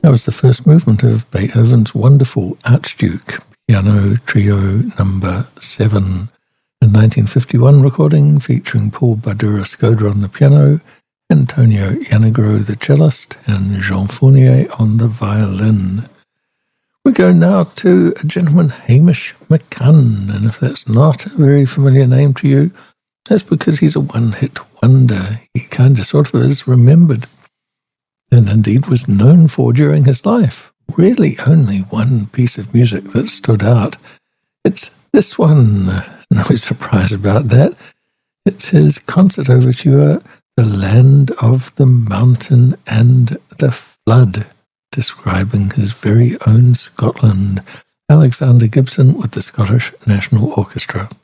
That was the first movement of Beethoven's wonderful Archduke Piano Trio No. 7, a 1951 recording featuring Paul Badura-Scoda on the piano, Antonio Yanagro the cellist, and Jean Fournier on the violin. We go now to a gentleman, Hamish McCunn, and if that's not a very familiar name to you, that's because he's a one-hit wonder. He kind of sort of is remembered, and indeed was known for during his life. Really only one piece of music that stood out. It's this one. No surprise about that. It's his concert overture, The Land of the Mountain and the Flood, describing his very own Scotland. Alexander Gibson with the Scottish National Orchestra.